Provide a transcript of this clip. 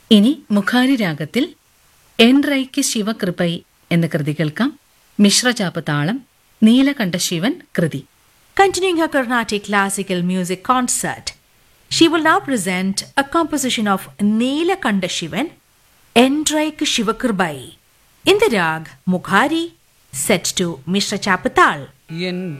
ഇനി മുഖാരി രാഗത്തിൽ എൻറൈക്ക് ശിവകൃപൈ എന്ന കൃതി കേൾക്കാം. മിശ്രചാപ്പ് താളം, നീലകണ്ഠ ശിവൻ കൃതി. Continuing her Carnatic classical music concert, she will now present a composition of Neelakanda Shivan, Endraik Shivakirbai, in the rag Mukhari, set to Mishra Chapatal.